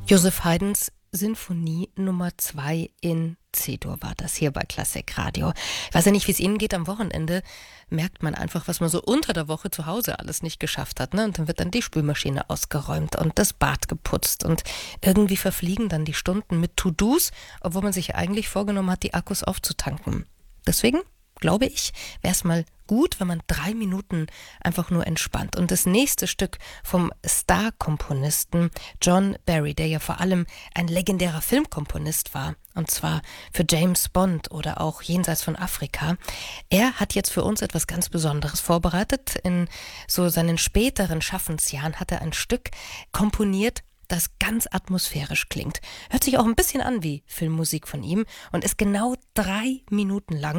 Joseph Haydns Sinfonie Nummer 2 in C-Dur war das hier bei Klassik Radio. Ich weiß ja nicht, wie es Ihnen geht am Wochenende. Merkt man einfach, was man so unter der Woche zu Hause alles nicht geschafft hat. Ne? Und dann wird dann die Spülmaschine ausgeräumt und das Bad geputzt. Und irgendwie verfliegen dann die Stunden mit To-Dos, obwohl man sich eigentlich vorgenommen hat, die Akkus aufzutanken. Deswegen glaube ich, wäre es mal gut, wenn man 3 Minuten einfach nur entspannt. Und das nächste Stück vom Star-Komponisten John Barry, der ja vor allem ein legendärer Filmkomponist war, und zwar für James Bond oder auch Jenseits von Afrika. Er hat jetzt für uns etwas ganz Besonderes vorbereitet. In so seinen späteren Schaffensjahren hat er ein Stück komponiert, das ganz atmosphärisch klingt. Hört sich auch ein bisschen an wie Filmmusik von ihm und ist genau 3 Minuten lang.